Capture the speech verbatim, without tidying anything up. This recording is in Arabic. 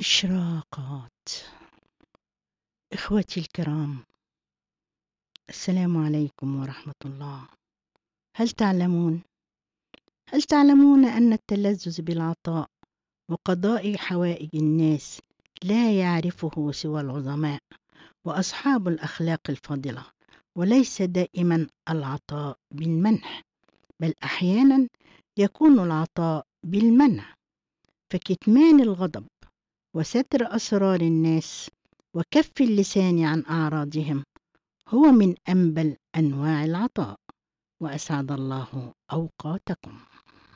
إشراقات. إخوتي الكرام، السلام عليكم ورحمة الله. هل تعلمون هل تعلمون أن التلذذ بالعطاء وقضاء حوائج الناس لا يعرفه سوى العظماء وأصحاب الأخلاق الفاضلة، وليس دائما العطاء بالمنح، بل أحيانا يكون العطاء بالمنع. فكتمان الغضب وستر أسرار الناس وكف اللسان عن أعراضهم هو من أنبل أنواع العطاء. وأسعد الله أوقاتكم.